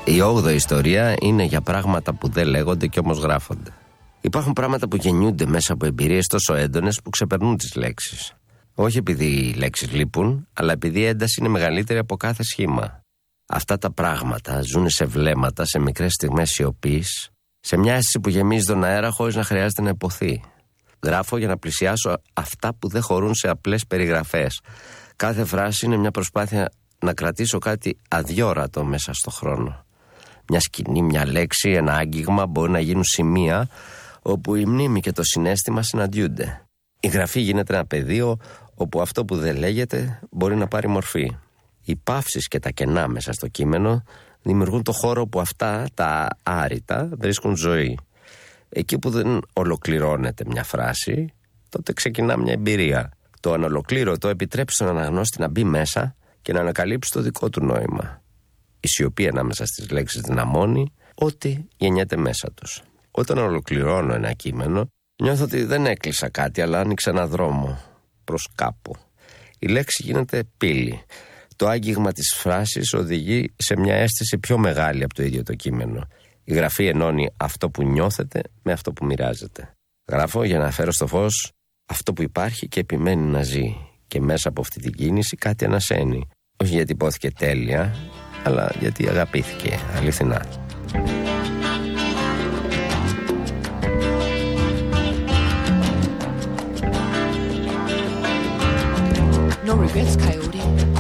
Η 8η ιστορία είναι για πράγματα που δεν λέγονται και όμως γράφονται. Υπάρχουν πράγματα που γεννιούνται μέσα από εμπειρίες τόσο έντονες που ξεπερνούν τις λέξεις. Όχι επειδή οι λέξεις λείπουν, αλλά επειδή η ένταση είναι μεγαλύτερη από κάθε σχήμα. Αυτά τα πράγματα ζουν σε βλέμματα, σε μικρές στιγμές σιωπής, σε μια αίσθηση που γεμίζει τον αέρα χωρίς να χρειάζεται να υποθεί. Γράφω για να πλησιάσω αυτά που δεν χωρούν σε απλές περιγραφές. Κάθε φράση είναι μια προσπάθεια να κρατήσω κάτι αδιόρατο μέσα στο χρόνο. Μια σκηνή, μια λέξη, ένα άγγιγμα μπορεί να γίνουν σημεία όπου η μνήμη και το συναίσθημα συναντιούνται. Η γραφή γίνεται ένα πεδίο όπου αυτό που δεν λέγεται μπορεί να πάρει μορφή. Οι παύσεις και τα κενά μέσα στο κείμενο δημιουργούν το χώρο που αυτά τα άρρητα βρίσκουν ζωή. Εκεί που δεν ολοκληρώνεται μια φράση, τότε ξεκινά μια εμπειρία. Το ανολοκλήρωτο επιτρέπει στον αναγνώστη να μπει μέσα και να ανακαλύψει το δικό του νόημα. Η σιωπή ανάμεσα στις λέξεις δυναμώνει ό,τι γεννιέται μέσα τους. Όταν ολοκληρώνω ένα κείμενο, νιώθω ότι δεν έκλεισα κάτι, αλλά άνοιξα ένα δρόμο προς κάπου. Η λέξη γίνεται πύλη. Το άγγιγμα της φράσης οδηγεί σε μια αίσθηση πιο μεγάλη από το ίδιο το κείμενο. Η γραφή ενώνει αυτό που νιώθετε με αυτό που μοιράζετε. Γράφω για να φέρω στο φως αυτό που υπάρχει και επιμένει να ζει. Και μέσα από αυτή την κίνηση κάτι ανασένει. Όχι γιατί υπόθηκε τέλεια, αλλά γιατί αγαπήθηκε αληθινά. No regrets, Coyote.